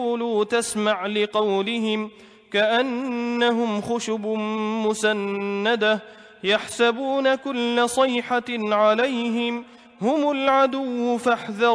قولوا تسمع لقولهم كأنهم خشب مسندة يحسبون كل صيحة عليهم هم العدو فاحذروا